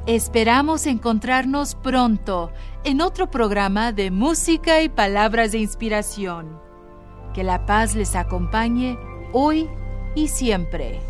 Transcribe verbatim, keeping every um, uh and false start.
Esperamos encontrarnos pronto en otro programa de música y palabras de inspiración. Que la paz les acompañe hoy y siempre.